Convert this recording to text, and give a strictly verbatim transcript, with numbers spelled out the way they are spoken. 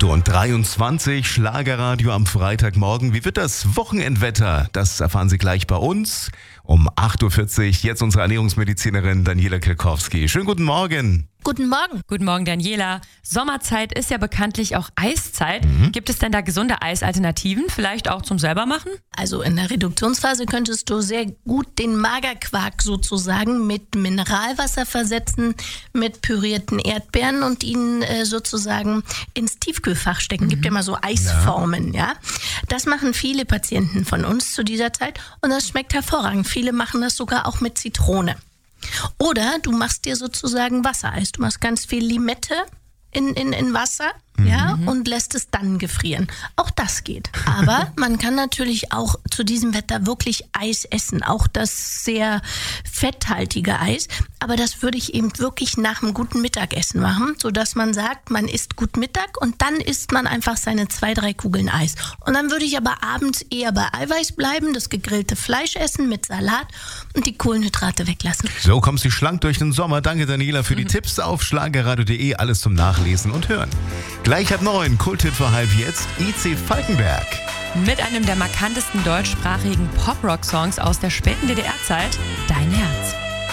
acht Uhr dreiundzwanzig, Schlagerradio am Freitagmorgen. Wie wird das Wochenendwetter? Das erfahren Sie gleich bei uns um acht Uhr vierzig. Jetzt unsere Ernährungsmedizinerin Daniela Kirkowski. Schönen guten Morgen. Guten Morgen. Guten Morgen, Daniela. Sommerzeit ist ja bekanntlich auch Eiszeit. Mhm. Gibt es denn da gesunde Eisalternativen, vielleicht auch zum selbermachen? Also in der Reduktionsphase könntest du sehr gut den Magerquark sozusagen mit Mineralwasser versetzen, mit pürierten Erdbeeren und ihn äh, sozusagen ins Tiefkühlfach stecken. Mhm. Gibt ja mal so Eisformen, ja. ja. Das machen viele Patienten von uns zu dieser Zeit und das schmeckt hervorragend. Viele machen das sogar auch mit Zitrone. Oder du machst dir sozusagen Wassereis. Du machst ganz viel Limette in, in, in Wasser, mhm. ja, und lässt es dann gefrieren. Auch das geht. Aber man kann natürlich auch zu diesem Wetter wirklich Eis essen. Auch das sehr fetthaltige Eis. Aber das würde ich eben wirklich nach einem guten Mittagessen machen, sodass man sagt, man isst gut Mittag und dann isst man einfach seine zwei, drei Kugeln Eis. Und dann würde ich aber abends eher bei Eiweiß bleiben, das gegrillte Fleisch essen mit Salat und die Kohlenhydrate weglassen. So kommst du schlank durch den Sommer. Danke, Daniela, für die mhm. Tipps auf schlagerradio punkt de. Alles zum Nachlesen und Hören. Gleich ab neun, Kulthit für halb jetzt, I C Falkenberg. Mit einem der markantesten deutschsprachigen Pop-Rock-Songs aus der späten D D R-Zeit, Dein Herz.